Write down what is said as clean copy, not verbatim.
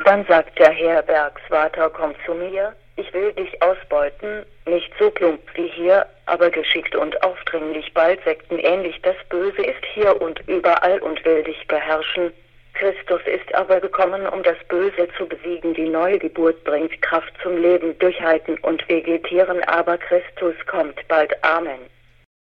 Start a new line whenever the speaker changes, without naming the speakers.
Irgendwann sagt der Herbergsvater: Komm zu mir, ich will dich ausbeuten, nicht so plump wie hier, aber geschickt und aufdringlich, bald sektenähnlich. Das Böse ist hier und überall und will dich beherrschen. Christus ist aber gekommen, um das Böse zu besiegen. Die neue Geburt bringt Kraft zum Leben, Durchhalten und Vegetieren, aber Christus kommt bald. Amen.